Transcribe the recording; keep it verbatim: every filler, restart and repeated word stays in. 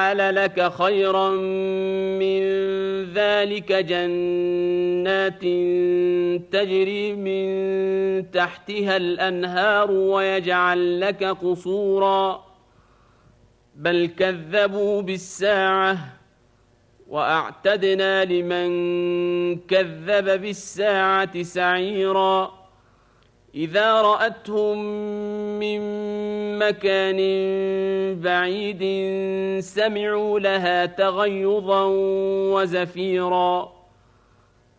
لنجعل لك خيرا من ذلك جنات تجري من تحتها الأنهار ويجعل لك قصورا بل كذبوا بالساعة وأعتدنا لمن كذب بالساعة سعيرا إذا رأتهم من مكان بعيد سمعوا لها تغيظا وزفيرا